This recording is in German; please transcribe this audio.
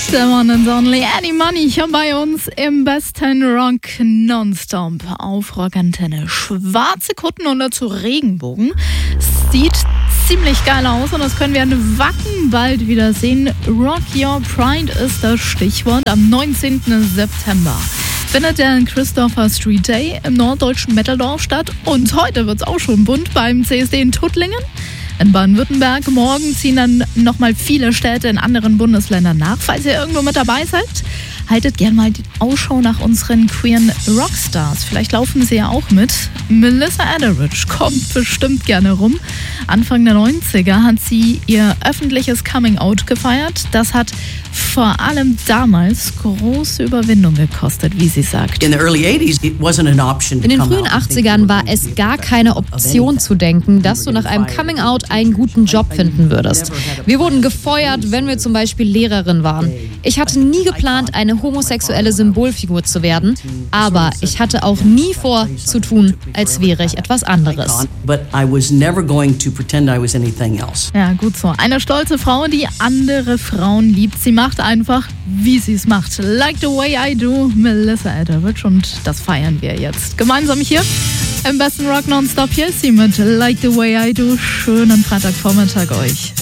The one and only Any Money hier bei uns im besten Rock Nonstop auf Rockantenne. Schwarze Kutten und dazu Regenbogen. Sieht ziemlich geil aus und das können wir in Wacken bald wieder sehen. Rock Your Pride ist das Stichwort. Am 19. September findet der Christopher Street Day im norddeutschen Mettaldorf statt. Und heute wird es auch schon bunt beim CSD in Tuttlingen. In Baden-Württemberg. Morgen ziehen dann nochmal viele Städte in anderen Bundesländern nach. Falls ihr irgendwo mit dabei seid, haltet gerne mal die Ausschau nach unseren queeren Rockstars. Vielleicht laufen sie ja auch mit. Melissa Etheridge kommt bestimmt gerne rum. Anfang der 90er hat sie ihr öffentliches Coming-out gefeiert. Das hat vor allem damals große Überwindung gekostet, wie sie sagt. In den frühen 80ern war es gar keine Option zu denken, dass du nach einem Coming-out einen guten Job finden würdest. Wir wurden gefeuert, wenn wir zum Beispiel Lehrerin waren. Ich hatte nie geplant, eine homosexuelle Symbolfigur zu werden, aber ich hatte auch nie vor, zu tun, als wäre ich etwas anderes. Ja, gut so. Eine stolze Frau, die andere Frauen liebt. Sie macht einfach, wie sie es macht. Like the way I do, Melissa Etheridge. Und das feiern wir jetzt gemeinsam hier im besten Rock Nonstop. Hier ist sie mit Like the way I do. Schönen Freitagvormittag euch.